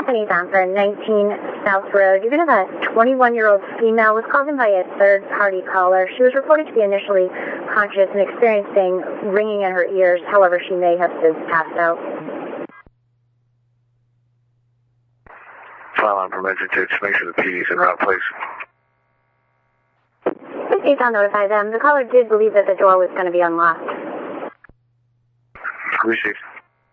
Company's on for 19 South Road. You're going to have a 21-year-old female was called in by a third-party caller. She was reported to be initially conscious and experiencing ringing in her ears. However, she may have since passed out. File on for emergency. Just make sure the PD's in route, please. Please don't notify them. The caller did believe that the door was going to be unlocked. Received.